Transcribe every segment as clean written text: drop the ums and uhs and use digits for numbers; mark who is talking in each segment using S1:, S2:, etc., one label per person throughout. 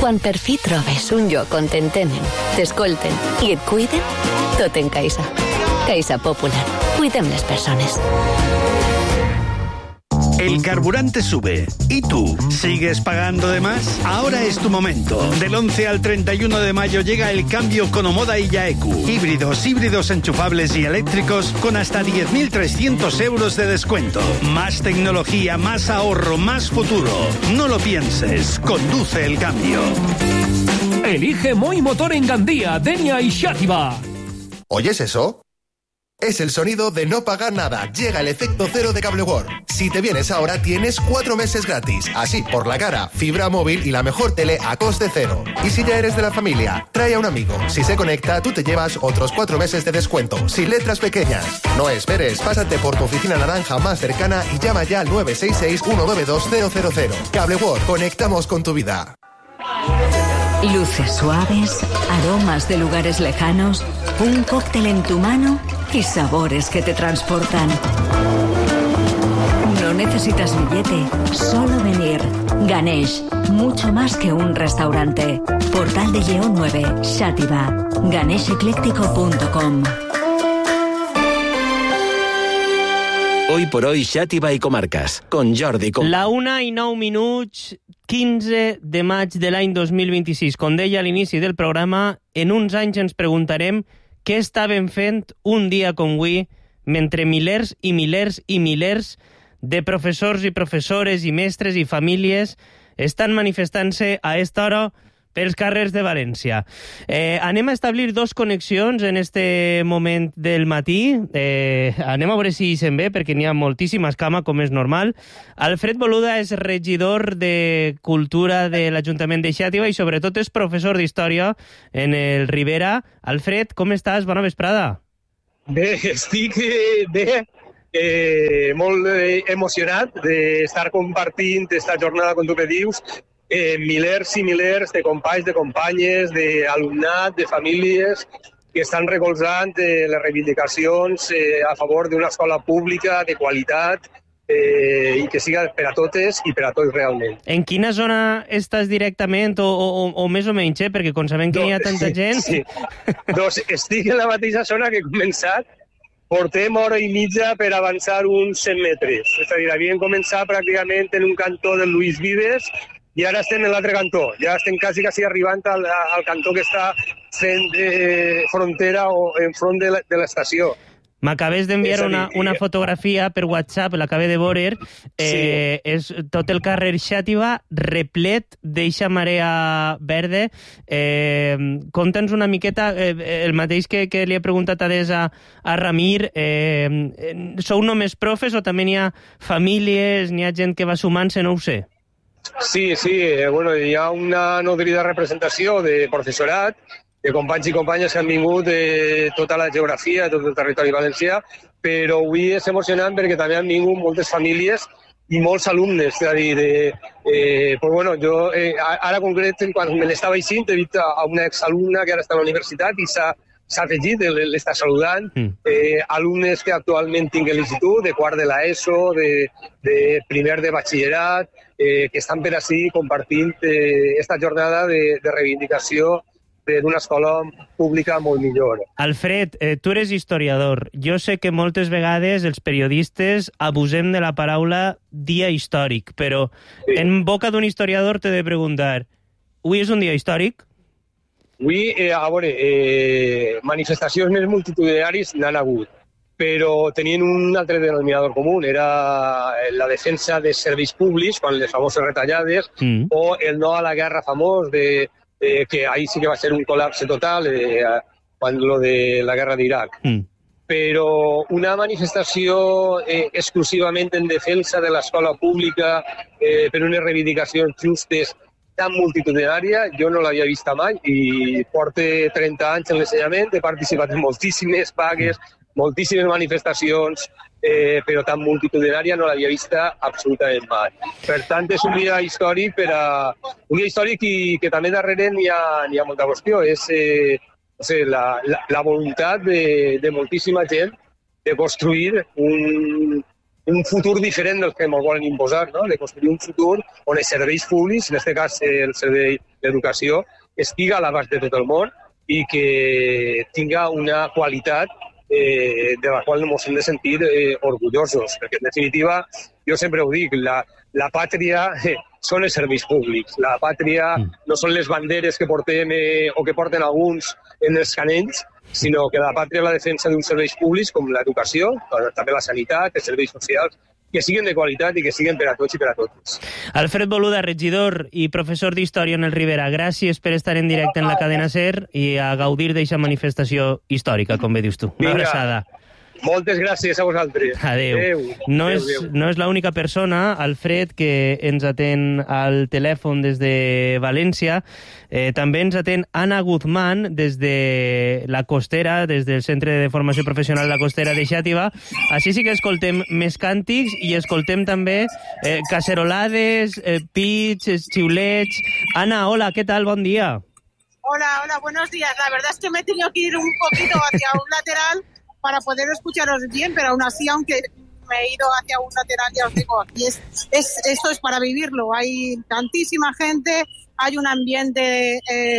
S1: Quan per fi trobes un lloc on t'entenen, t'escolten i et cuiden, tot en Caixa. Caixa Popular. Cuidem les persones.
S2: El carburante sube. ¿Y tú? ¿Sigues pagando de más? Ahora es tu momento. Del 11 al 31 de mayo llega el cambio con Omoda y Yaeku. Híbridos enchufables y eléctricos con hasta 10.300 euros de descuento. Más tecnología, más ahorro, más futuro. No lo pienses. Conduce el cambio.
S3: Elige Moi Motor en Gandía, Denia y Xàtiva.
S4: ¿Oyes eso? Es el sonido de no pagar nada. Llega el efecto cero de Cable World. Si te vienes ahora, tienes 4 meses gratis. Así, por la cara, fibra móvil y la mejor tele a coste cero. Y si ya eres de la familia, trae a un amigo. Si se conecta, tú te llevas otros 4 meses de descuento, sin letras pequeñas. No esperes, pásate por tu oficina naranja más cercana y llama ya al 966-192-000. Cable World, conectamos con tu vida.
S5: Luces suaves, aromas de lugares lejanos, un cóctel en tu mano y sabores que te transportan. No necesitas billete, solo venir. Ganesh, mucho más que un restaurante. Portal de Lleó 9, Xàtiva. ganeshecléctico.com.
S6: Hoy por hoy, Xàtiva i comarques, con Jordi Com.
S7: La 1:09, 15 de maig de l'any 2026. Com deia a l'inici del programa, en uns anys ens preguntarem què estaven fent un dia com avui mentre milers i milers i milers de professors i professores i mestres i famílies estan manifestant-se a esta hora pels carrers de València. Anem a establir 2 connexions en este moment del matí. Anem a veure si se'n ve, perquè n'hi ha moltíssima escama, com és normal. Alfred Boluda és regidor de Cultura de l'Ajuntament de Xàtiva i sobretot és professor d'Història en el Ribera. Alfred, com estàs? Bona vesprada.
S8: Bé, estic bé. Molt emocionat d'estar compartint esta jornada, com tu que dius, milers i milers de companys, de companyes, d'alumnat, de famílies que estan recolzant les reivindicacions a favor d'una escola pública de qualitat i que siga per a totes i per a tots realment.
S7: En quina zona estàs directament o més o menys, perquè com sabem que hi ha tanta gent...
S8: Sí. Doncs estic en la mateixa zona que he començat. Portem hora i mitja per avançar uns 100 metres. És a dir, havíem començat pràcticament en un cantó del Luis Vives i ara estem en l'altre cantó. Ja estem quasi arribant al cantó que està fent frontera o enfront de l'estació.
S7: M'acabes d'enviar una fotografia per WhatsApp, l'acabé de veure.
S8: Sí.
S7: És tot el carrer Xàtiva replet d'eixa marea verda. Conta'ns una miqueta, el mateix que li he preguntat a Ramir. Sou només profes o també n'hi ha famílies, n'hi ha gent que va sumant-se, no ho sé?
S8: Sí, bueno, hi ha una nodrida representació de professorat, de companys i companyes que han vingut de tota la geografia, de tot el territori valencià, però avui és emocionant perquè també han vingut moltes famílies i molts alumnes. És a dir, pues bueno, jo ara concret, quan me l'estava eixint, he vist a una exalumna que ara està a la universitat i s'ha afegit, l'està saludant, alumnes que actualment tinc l'institut, de quart de l'ESO, de primer de batxillerat, que estan per així compartint esta jornada de reivindicació d'una escola pública molt millor.
S7: Alfred, tu eres historiador. Jo sé que moltes vegades els periodistes abusem de la paraula dia històric, però sí, en boca d'un historiador t'he de preguntar, avui és un dia històric?
S8: Avui, a veure, manifestacions més multitudinaris n'han hagut, però tenien un altre denominador comú, era la defensa de serveis públics, quan les famoses retallades, o el no a la guerra famós, que ahí sí que va ser un col·lapse total, quan lo de la guerra d'Iraq. Però una manifestació exclusivament en defensa de l'escola pública per unes reivindicacions justes tan multitudinària, jo no l'havia vista mai i porte 30 anys en l'ensenyament, he participat en moltíssimes vagues, moltíssimes manifestacions, però tan multitudinària no l'havia vista absolutament mai. Per tant, és un dia històric un dia històric i que també darrere n'hi ha molta qüestió. És la voluntat de moltíssima gent de construir un futur diferent del que ens volen imposar, no? De construir un futur on els serveis públics, en aquest cas el servei l'educació estiga a l'abast de tot el món i que tinga una qualitat de la qual ens hem de sentir orgullosos, perquè en definitiva, jo sempre ho dic, la pàtria són els serveis públics, la pàtria no són les banderes que portem o que porten alguns en els canells, sinó que la pàtria és la defensa d'uns serveis públics com l'educació, també la sanitat, els serveis socials, que siguin de qualitat i que siguin per a tots i per a totes.
S7: Alfred Boluda, regidor i professor d'Història en el Ribera, gràcies per estar en directe en la cadena SER i a gaudir d'aquesta manifestació històrica, com bé dius tu. Una abraçada.
S8: Moltes gràcies a vosaltres.
S7: Adéu. No és l'única persona, Alfred, que ens atén al telèfon des de València. També ens atén Anna Guzmán des de la Costera, des del Centre de Formació Professional La Costera de Xàtiva. Així sí que escoltem més càntics i escoltem també cacerolades, pits, xiulets. Anna, hola, ¿qué tal? Bon dia.
S9: Hola, buenos días. La verdad es que me he tenido que ir un poquito hacia un lateral para poder escucharos bien, pero aún así, aunque me he ido hacia un lateral, ya os digo, aquí esto es para vivirlo. Hay tantísima gente, hay un ambiente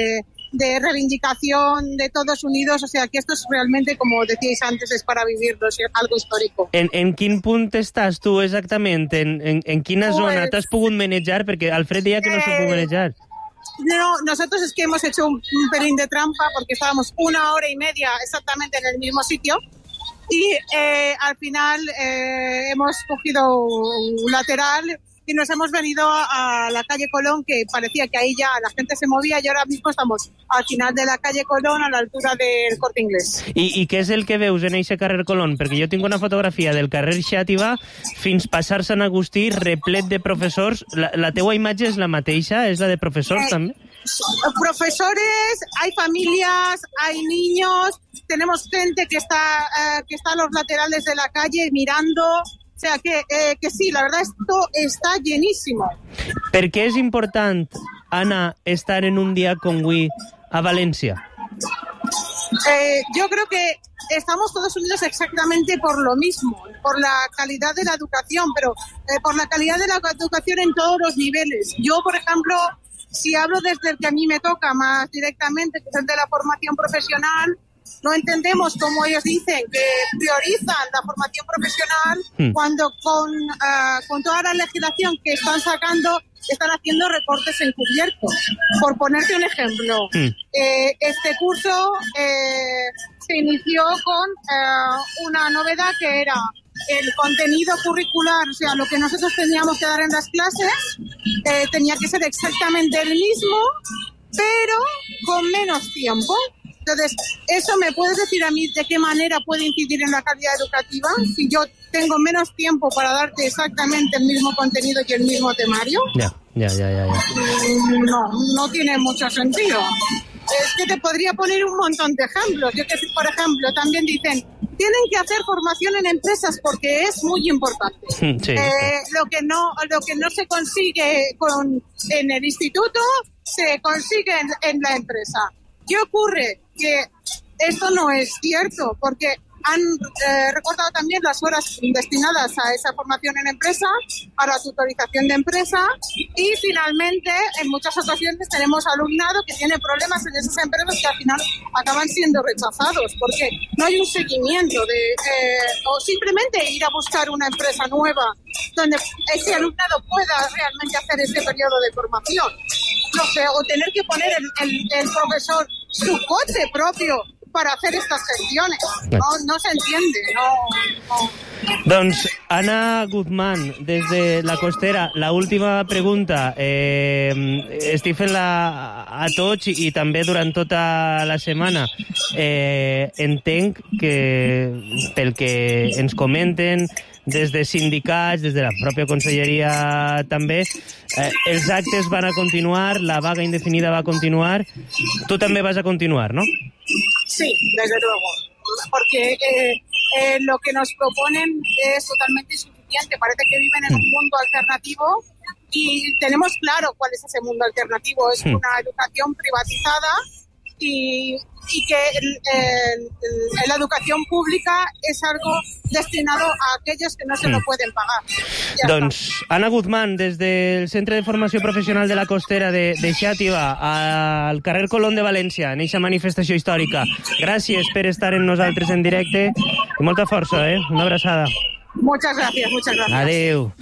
S9: de reivindicación de todos unidos, o sea que esto es realmente, como decíais antes, es para vivirlo, es algo histórico.
S7: En quin punt estàs tu exactament? En quina zona t'has pogut manejar? Perquè Alfred deia que no s'ho puc manejar.
S9: No, nosotros es que hemos hecho un pelín de trampa porque estábamos 1 hora y media exactamente en el mismo sitio y al final hemos cogido un lateral y nos hemos venido a la calle Colón, que parecía que ahí ya la gente se movía, y ahora mismo estamos al final de la calle Colón, a la altura del Corte Inglés.
S7: I què és el que veus en aquest carrer Colón? Perquè jo tinc una fotografia del carrer Xàtiva fins passar Sant Agustí, replet de professors. La teua imatge és la mateixa? És la de professors també?
S9: Profesores, hay familias, hay niños, tenemos gente que está a los laterales de la calle mirando. O sea que sí, la verdad esto está llenísimo.
S7: Per què és important, Anna, estar en un dia com avui a València?
S9: Yo creo que estamos todos unidos exactamente por lo mismo, por la calidad de la educación, pero por la calidad de la educación en todos los niveles. Yo, por ejemplo, si hablo desde el que a mí me toca más directamente, que es el de la formación profesional, no entendemos, como ellos dicen, que priorizan la formación profesional cuando con toda la legislación que están sacando están haciendo recortes encubiertos. Por ponerte un ejemplo, este curso se inició con una novedad que era el contenido curricular, o sea, lo que nosotros teníamos que dar en las clases tenía que ser exactamente el mismo, pero con menos tiempo. Entonces, ¿eso me puedes decir a mí de qué manera puede incidir en la calidad educativa? Si yo tengo menos tiempo para darte exactamente el mismo contenido y el mismo temario.
S7: Ya.
S9: No tiene mucho sentido. Es que te podría poner un montón de ejemplos. Yo que, por ejemplo, también dicen, tienen que hacer formación en empresas porque es muy importante.
S7: Sí.
S9: Lo que no se consigue en el instituto, se consigue en la empresa. ¿Qué ocurre? Que esto no es cierto, porque han recortado también las horas destinadas a esa formación en empresa, a la tutorización de empresa, y finalmente en muchas ocasiones tenemos alumnado que tiene problemas en esas empresas que al final acaban siendo rechazados, porque no hay un seguimiento o simplemente ir a buscar una empresa nueva donde ese alumnado pueda realmente hacer este periodo de formación. No sé, o tener que poner el profesor su coche propio para hacer estas gestiones. No se entiende. No.
S7: Doncs, Anna Guzmán, des de la Costera, la última pregunta. Estic fent-la a tots i també durant tota la setmana. Entenc que, pel que ens comenten, des de sindicats, des de la pròpia conselleria també, els actes van a continuar, la vaga indefinida va a continuar. Tu també vas a continuar, ¿no?
S9: Sí, desde luego. Porque lo que nos proponen es totalmente insuficiente. Parece que viven en un mundo alternativo y tenemos claro cuál es ese mundo alternativo. Es una educación privatizada y que la educación pública es algo destinado a aquellos que no se lo pueden pagar.
S7: Doncs Anna Guzmán, des del Centre de Formació Professional de la Costera de Xàtiva, al carrer Colón de València, en eixa manifestació històrica. Gràcies per estar amb nosaltres en directe i molta força, una abraçada.
S9: Muchas gracias, muchas gracias.
S7: Adéu.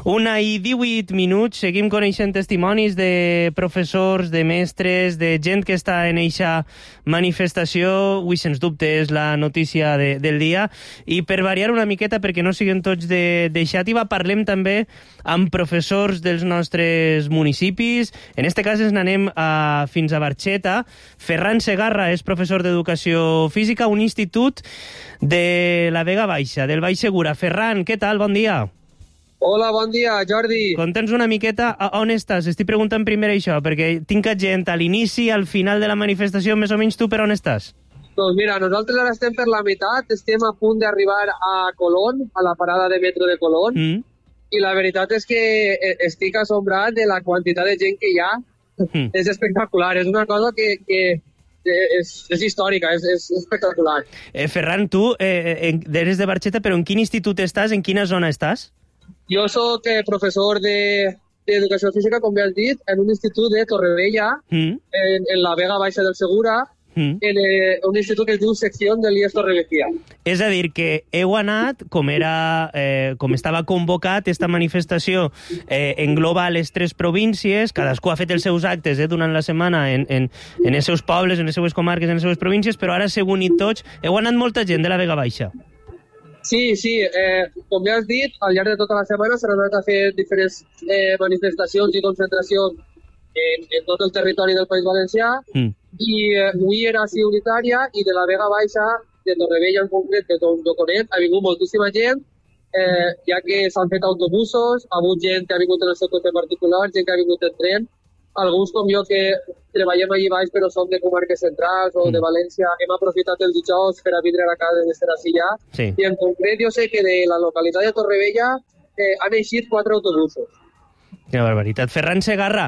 S7: 1:18, seguim coneixent testimonis de professors, de mestres, de gent que està en eixa manifestació. Avui, sens dubte, és la notícia del dia. I per variar una miqueta, perquè no siguin tots de Xàtiva, parlem també amb professors dels nostres municipis. En este cas ens n'anem fins a Barxeta. Ferran Segarra és professor d'Educació Física a un institut de la Vega Baixa, del Baix Segura. Ferran, què tal? Bon dia.
S10: Hola, bon dia, Jordi.
S7: Conta'ns una miqueta on estàs. Estic preguntant primer això, perquè tinc gent a l'inici, al final de la manifestació, més o menys tu per on estàs?
S10: Doncs mira, nosaltres ara estem per la meitat, estem a punt d'arribar a Colón, a la parada de metro de Colón, i la veritat és que estic assombrat de la quantitat de gent que hi ha. És espectacular, és una cosa que és històrica, és espectacular.
S7: Ferran, tu eres de Barxeta, però en quin institut estàs? En quina zona estàs?
S10: Jo soc professor d'Educació Física, com ja has dit, en un institut de Torrevella, en la Vega Baixa del Segura, en un institut que es diu Secció de l'IES Torrevella.
S7: És a dir, que heu anat, com estava convocat, esta manifestació engloba les 3 províncies, cadascú ha fet els seus actes durant la setmana en els seus pobles, en les seues comarques, en les seues províncies, però ara s'heu unit tots. Heu anat molta gent de la Vega Baixa.
S10: Sí, com ja has dit, al llarg de tota la setmana s'han anat a fer diferents manifestacions i concentracions en tot el territori del País Valencià, i avui era així unitària, i de la Vega Baixa, de Torrevella en concret, de Doconet, ha vingut moltíssima gent, ja que s'han fet autobusos, ha hagut gent que ha vingut en el seu cotxe particular, gent que ha vingut en tren, alguns com jo que treballem allí baix però som de comarques centrals o de València, hem aprofitat el dijous per a vindre a casa de ser així ja, i en concret jo sé que de la localitat de Torrevella han eixit 4 autobusos.
S7: Quina barbaritat. Ferran Segarra,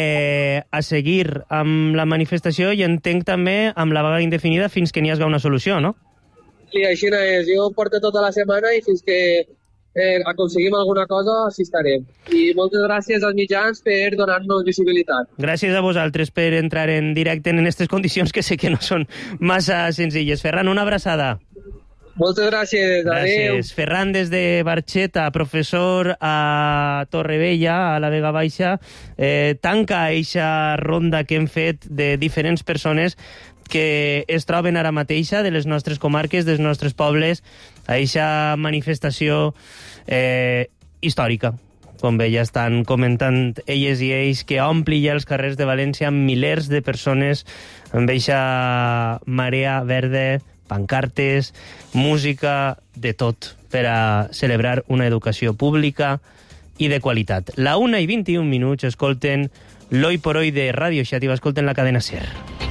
S7: a seguir amb la manifestació i entenc també amb la vaga indefinida fins que n'hi hagi una solució, no?
S10: Sí, així és. Jo porto tota la setmana i fins que aconseguim alguna cosa, així estarem. I moltes gràcies als mitjans per donar-nos visibilitat.
S7: Gràcies a vosaltres per entrar en directe en aquestes condicions que sé que no són massa senzilles. Ferran, una abraçada.
S10: Moltes gràcies, adéu.
S7: Gràcies. Ferran, des de Barxeta, professor a Torrevella, a la Vega Baixa, tanca eixa ronda que hem fet de diferents persones que es troben ara mateixa de les nostres comarques, dels nostres pobles, a eixa manifestació històrica. Com bé ja estan comentant elles i ells, que ompli ja els carrers de València amb milers de persones, amb eixa marea verda, pancartes, música, de tot, per a celebrar una educació pública i de qualitat. La 1:21, escolten l'Hoy por Hoy de Ràdio Xàtiva, escolten la cadena SER.